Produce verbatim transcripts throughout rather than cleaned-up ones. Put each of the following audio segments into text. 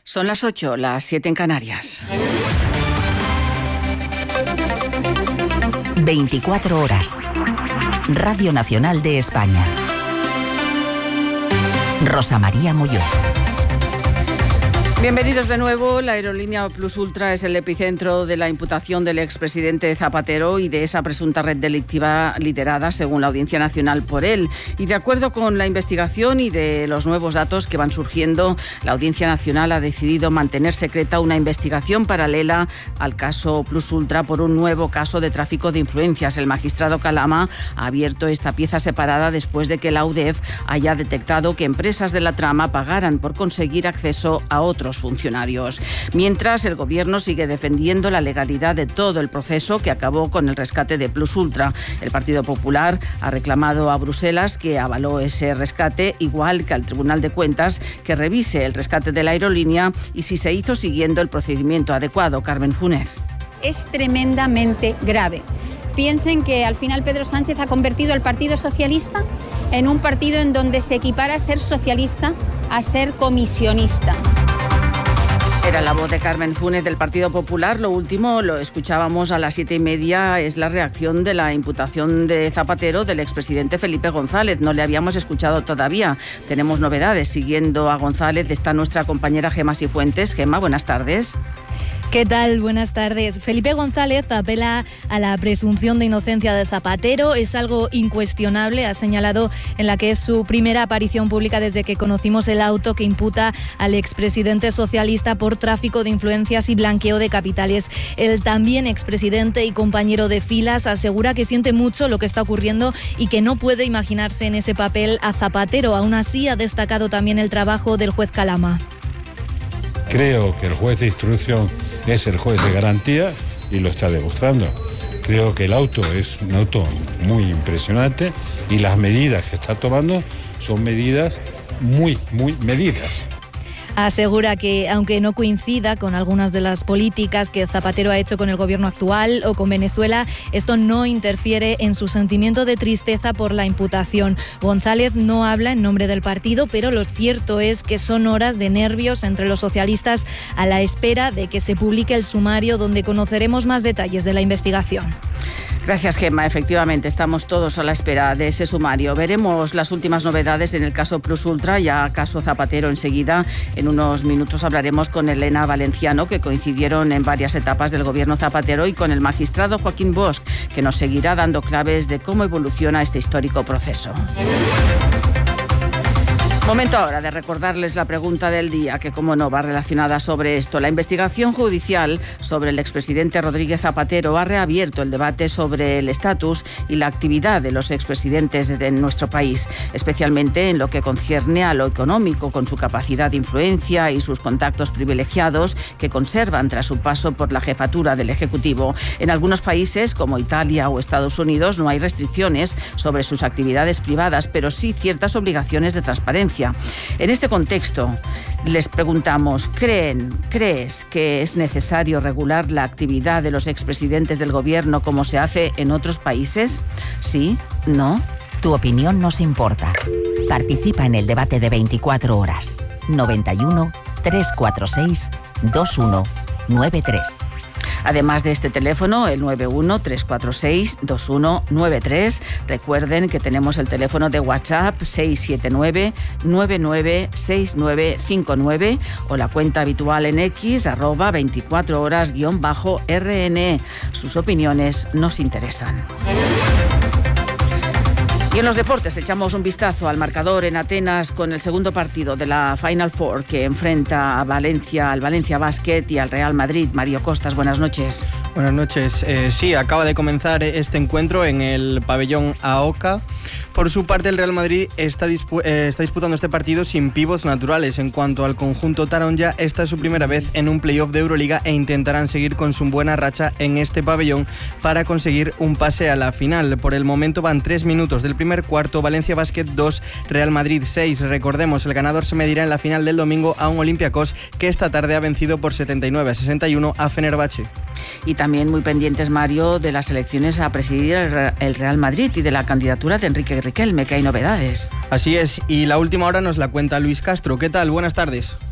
Son las ocho, las siete en Canarias. veinticuatro horas. Radio Nacional de España. Rosa María Molló. Bienvenidos de nuevo. La aerolínea Plus Ultra es el epicentro de la imputación del expresidente Zapatero y de esa presunta red delictiva liderada, según la Audiencia Nacional, por él. Y de acuerdo con la investigación y de los nuevos datos que van surgiendo, la Audiencia Nacional ha decidido mantener secreta una investigación paralela al caso Plus Ultra por un nuevo caso de tráfico de influencias. El magistrado Calama ha abierto esta pieza separada después de que la U D E F haya detectado que empresas de la trama pagaran por conseguir acceso a otros funcionarios. Mientras, el Gobierno sigue defendiendo la legalidad de todo el proceso que acabó con el rescate de Plus Ultra. El Partido Popular ha reclamado a Bruselas que avaló ese rescate, igual que al Tribunal de Cuentas que revise el rescate de la aerolínea y si se hizo siguiendo el procedimiento adecuado. Carmen Funes. Es tremendamente grave. Piensen que al final Pedro Sánchez ha convertido al Partido Socialista en un partido en donde se equipara a ser socialista a ser comisionista. Era la voz de Carmen Funes del Partido Popular. Lo último lo escuchábamos a las siete y media, es la reacción de la imputación de Zapatero del expresidente Felipe González. No le habíamos escuchado todavía. Tenemos novedades. Siguiendo a González está nuestra compañera Gemma Sifuentes. Gemma, buenas tardes. ¿Qué tal? Buenas tardes. Felipe González apela a la presunción de inocencia de Zapatero. Es algo incuestionable, ha señalado en la que es su primera aparición pública desde que conocimos el auto que imputa al expresidente socialista por tráfico de influencias y blanqueo de capitales. El también expresidente y compañero de filas asegura que siente mucho lo que está ocurriendo y que no puede imaginarse en ese papel a Zapatero. Aún así, ha destacado también el trabajo del juez Calama. Creo que el juez de instrucción es el juez de garantía y lo está demostrando. Creo que el auto es un auto muy impresionante y las medidas que está tomando son medidas muy, muy medidas. Asegura que, aunque no coincida con algunas de las políticas que Zapatero ha hecho con el gobierno actual o con Venezuela, esto no interfiere en su sentimiento de tristeza por la imputación. González no habla en nombre del partido, pero lo cierto es que son horas de nervios entre los socialistas a la espera de que se publique el sumario donde conoceremos más detalles de la investigación. Gracias, Gemma. Efectivamente, estamos todos a la espera de ese sumario. Veremos las últimas novedades en el caso Plus Ultra, ya caso Zapatero enseguida. En unos minutos hablaremos con Elena Valenciano, que coincidieron en varias etapas del gobierno Zapatero, y con el magistrado Joaquín Bosch, que nos seguirá dando claves de cómo evoluciona este histórico proceso. Momento ahora de recordarles la pregunta del día, que como no va relacionada sobre esto. La investigación judicial sobre el expresidente Rodríguez Zapatero ha reabierto el debate sobre el estatus y la actividad de los expresidentes de nuestro país, especialmente en lo que concierne a lo económico, con su capacidad de influencia y sus contactos privilegiados que conservan tras su paso por la jefatura del Ejecutivo. En algunos países, como Italia o Estados Unidos, no hay restricciones sobre sus actividades privadas, pero sí ciertas obligaciones de transparencia. En este contexto, les preguntamos, ¿creen, crees que es necesario regular la actividad de los expresidentes del gobierno como se hace en otros países? ¿Sí? ¿No? Tu opinión nos importa. Participa en el debate de veinticuatro horas. noventa y uno, trescientos cuarenta y seis, veintiuno noventa y tres. Además de este teléfono, el nueve uno, tres cuatro seis, dos uno nueve tres. Recuerden que tenemos el teléfono de WhatsApp seis siete nueve, nueve nueve seis nueve cinco nueve o la cuenta habitual en X, arroba veinticuatro horas guión bajo R N E. Sus opiniones nos interesan. Y en los deportes echamos un vistazo al marcador en Atenas con el segundo partido de la Final Four que enfrenta a Valencia, al Valencia Basket y al Real Madrid. Mario Costas, buenas noches. Buenas noches. Eh, sí, acaba de comenzar este encuentro en el pabellón AOCA. Por su parte, el Real Madrid está, dispu- eh, está disputando este partido sin pivots naturales. En cuanto al conjunto taronja, esta es su primera vez en un playoff de Euroliga e intentarán seguir con su buena racha en este pabellón para conseguir un pase a la final. Por el momento van tres minutos del primer cuarto, Valencia Basket dos, Real Madrid seis. Recordemos, el ganador se medirá en la final del domingo a un Olympiacos que esta tarde ha vencido por setenta y nueve a sesenta y uno a Fenerbahce. Y también muy pendientes, Mario, de las elecciones a presidir el Real Madrid y de la candidatura de Enrique Riquelme, que hay novedades. Así es, y la última hora nos la cuenta Luis Castro. ¿Qué tal? Buenas tardes.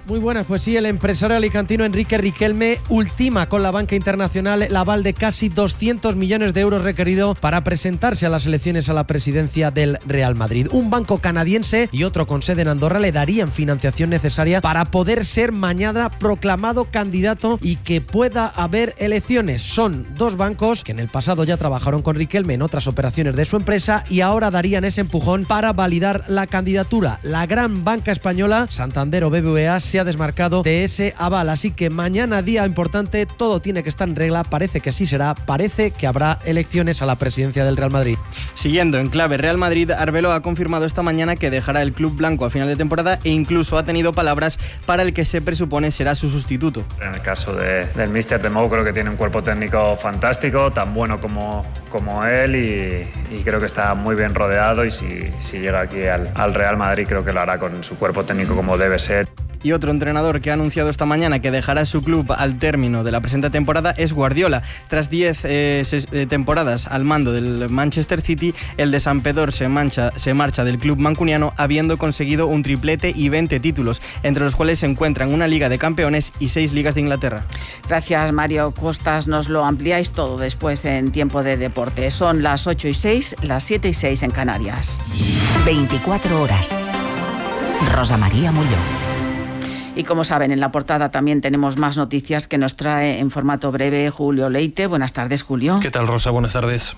Muy buenas, pues sí, el empresario alicantino Enrique Riquelme ultima con la banca internacional el aval de casi doscientos millones de euros requerido para presentarse a las elecciones a la presidencia del Real Madrid. Un banco canadiense y otro con sede en Andorra le darían financiación necesaria para poder ser mañana proclamado candidato y que pueda haber elecciones. Son dos bancos que en el pasado ya trabajaron con Riquelme en otras operaciones de su empresa y ahora darían ese empujón para validar la candidatura. La gran banca española, Santander o B B V A, se ha desmarcado de ese aval, así que mañana día importante, todo tiene que estar en regla, parece que sí será, parece que habrá elecciones a la presidencia del Real Madrid. Siguiendo en clave Real Madrid, Arbelo ha confirmado esta mañana que dejará el club blanco a final de temporada e incluso ha tenido palabras para el que se presupone será su sustituto. En el caso de, del míster de Mou, creo que tiene un cuerpo técnico fantástico, tan bueno como, como él y, y creo que está muy bien rodeado y si, si llega aquí al, al Real Madrid creo que lo hará con su cuerpo técnico como debe ser. Y otro entrenador que ha anunciado esta mañana que dejará su club al término de la presente temporada es Guardiola. Tras diez eh, temporadas al mando del Manchester City, el de Sampdoria se, mancha, se marcha del club mancuniano habiendo conseguido un triplete y veinte títulos, entre los cuales se encuentran una Liga de Campeones y seis Ligas de Inglaterra. Gracias, Mario Costas. Nos lo ampliáis todo después en Tiempo de Deporte. Son las ocho y seis, las siete y seis en Canarias. veinticuatro horas. Rosa María Mulló. Y como saben, en la portada también tenemos más noticias que nos trae en formato breve Julio Leite. Buenas tardes, Julio. ¿Qué tal, Rosa? Buenas tardes.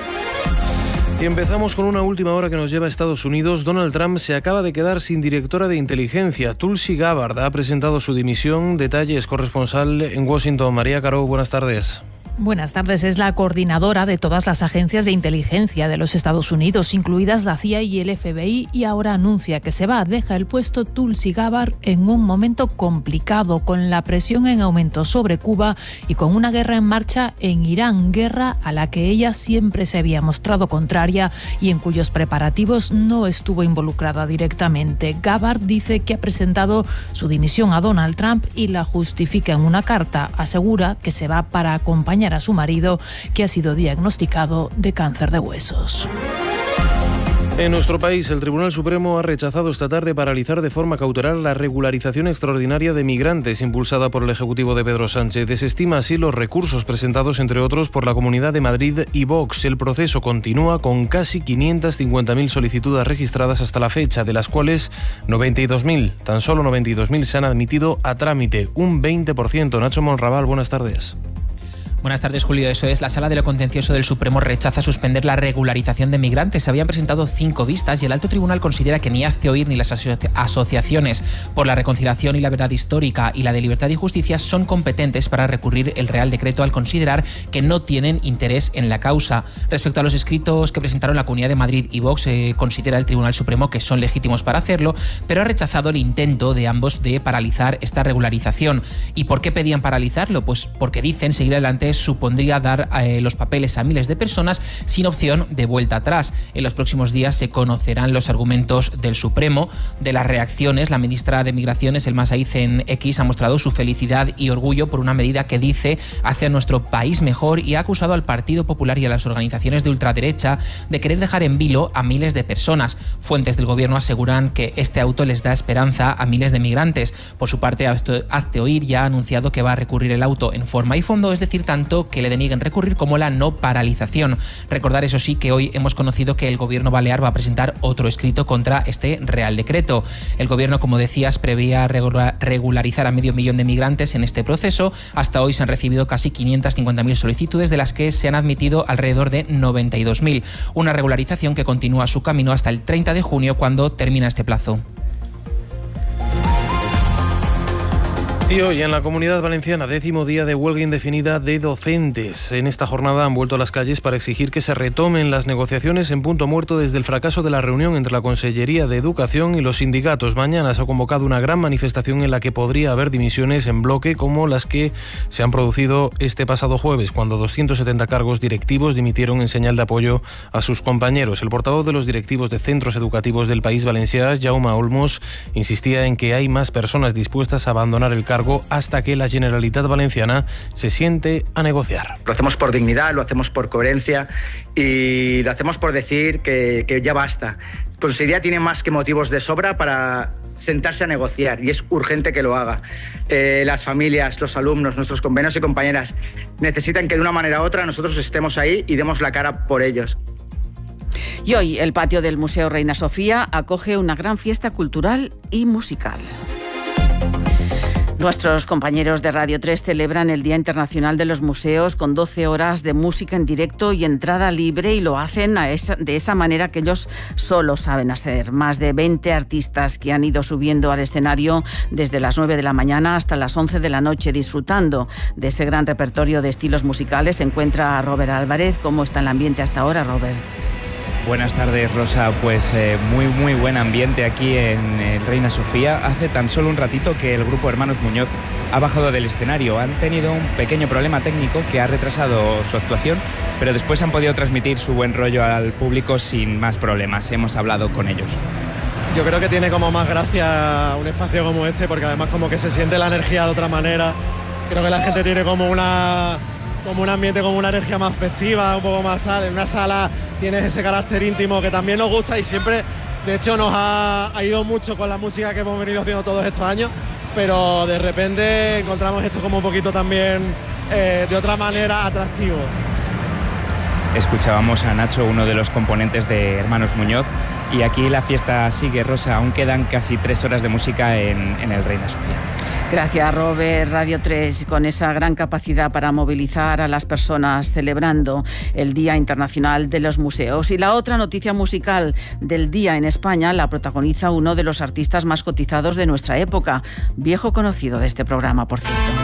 Y empezamos con una última hora que nos lleva a Estados Unidos. Donald Trump se acaba de quedar sin directora de inteligencia. Tulsi Gabbard ha presentado su dimisión. Detalles, corresponsal en Washington. María Caro, buenas tardes. Buenas tardes. Es la coordinadora de todas las agencias de inteligencia de los Estados Unidos, incluidas la C I A y el F B I, y ahora anuncia que se va. Deja el puesto Tulsi Gabbard en un momento complicado, con la presión en aumento sobre Cuba y con una guerra en marcha en Irán, guerra a la que ella siempre se había mostrado contraria y en cuyos preparativos no estuvo involucrada directamente. Gabbard dice que ha presentado su dimisión a Donald Trump y la justifica en una carta. Asegura que se va para acompañar a su marido, que ha sido diagnosticado de cáncer de huesos. En nuestro país, el Tribunal Supremo ha rechazado esta tarde paralizar de forma cautelar la regularización extraordinaria de migrantes impulsada por el Ejecutivo de Pedro Sánchez. Desestima así los recursos presentados, entre otros, por la Comunidad de Madrid y Vox. El proceso continúa con casi quinientas cincuenta mil solicitudes registradas hasta la fecha, de las cuales noventa y dos mil, tan solo noventa y dos mil se han admitido a trámite, un veinte por ciento. Nacho Monraval, buenas tardes. Buenas tardes, Julio. Eso es, la Sala de lo Contencioso del Supremo rechaza suspender la regularización de migrantes. Se habían presentado cinco vistas y el Alto Tribunal considera que ni Hazte Oír ni las aso- asociaciones por la reconciliación y la verdad histórica y la de Libertad y Justicia son competentes para recurrir el Real Decreto al considerar que no tienen interés en la causa. Respecto a los escritos que presentaron la Comunidad de Madrid y Vox, eh, considera el Tribunal Supremo que son legítimos para hacerlo, pero ha rechazado el intento de ambos de paralizar esta regularización. ¿Y por qué pedían paralizarlo? Pues porque dicen seguir adelante supondría dar eh, los papeles a miles de personas sin opción de vuelta atrás. En los próximos días se conocerán los argumentos del Supremo. De las reacciones, la ministra de Migraciones, Elma Saiz, en X, ha mostrado su felicidad y orgullo por una medida que dice hace a nuestro país mejor y ha acusado al Partido Popular y a las organizaciones de ultraderecha de querer dejar en vilo a miles de personas. Fuentes del gobierno aseguran que este auto les da esperanza a miles de migrantes. Por su parte, Hazte Oír ya ha anunciado que va a recurrir el auto en forma y fondo, es decir, tanto que le denieguen recurrir como la no paralización. Recordar, eso sí, que hoy hemos conocido que el gobierno balear va a presentar otro escrito contra este Real Decreto. El gobierno, como decías, preveía regularizar a medio millón de migrantes en este proceso. Hasta hoy se han recibido casi quinientas cincuenta mil solicitudes, de las que se han admitido alrededor de noventa y dos mil. Una regularización que continúa su camino hasta el treinta de junio, cuando termina este plazo. Y hoy en la Comunidad Valenciana, décimo día de huelga indefinida de docentes. En esta jornada han vuelto a las calles para exigir que se retomen las negociaciones en punto muerto desde el fracaso de la reunión entre la Consellería de Educación y los sindicatos. Mañana se ha convocado una gran manifestación en la que podría haber dimisiones en bloque, como las que se han producido este pasado jueves, cuando doscientos setenta cargos directivos dimitieron en señal de apoyo a sus compañeros. El portavoz de los directivos de centros educativos del País Valencià, Jaume Olmos, insistía en que hay más personas dispuestas a abandonar el cargo hasta que la Generalitat Valenciana se siente a negociar. Lo hacemos por dignidad, lo hacemos por coherencia y lo hacemos por decir que, que ya basta. Consellería tiene más que motivos de sobra para sentarse a negociar y es urgente que lo haga. Eh, las familias, los alumnos, nuestros compañeros y compañeras necesitan que de una manera u otra nosotros estemos ahí y demos la cara por ellos. Y hoy el patio del Museo Reina Sofía acoge una gran fiesta cultural y musical. Nuestros compañeros de Radio tres celebran el Día Internacional de los Museos con doce horas de música en directo y entrada libre, y lo hacen a esa, de esa manera que ellos solo saben hacer. Más de veinte artistas que han ido subiendo al escenario desde las nueve de la mañana hasta las once de la noche, disfrutando de ese gran repertorio de estilos musicales. Se encuentra Robert Álvarez. ¿Cómo está el ambiente hasta ahora, Robert? Buenas tardes, Rosa. Pues eh, muy muy buen ambiente aquí en eh, Reina Sofía. Hace tan solo un ratito que el grupo Hermanos Muñoz ha bajado del escenario. Han tenido un pequeño problema técnico que ha retrasado su actuación, pero después han podido transmitir su buen rollo al público sin más problemas. Hemos hablado con ellos. Yo creo que tiene como más gracia un espacio como este, porque además como que se siente la energía de otra manera. Creo que la gente tiene como una... como un ambiente, como una energía más festiva, un poco más tal. En una sala tienes ese carácter íntimo que también nos gusta y siempre, de hecho, nos ha, ha ido mucho con la música que hemos venido haciendo todos estos años, pero de repente encontramos esto como un poquito también eh, de otra manera atractivo. Escuchábamos a Nacho, uno de los componentes de Hermanos Muñoz, y aquí la fiesta sigue, Rosa. Aún quedan casi tres horas de música en, en el Reina Sofía. Gracias, Robert. Radio tres, con esa gran capacidad para movilizar a las personas celebrando el Día Internacional de los Museos. Y la otra noticia musical del día en España la protagoniza uno de los artistas más cotizados de nuestra época, viejo conocido de este programa, por cierto.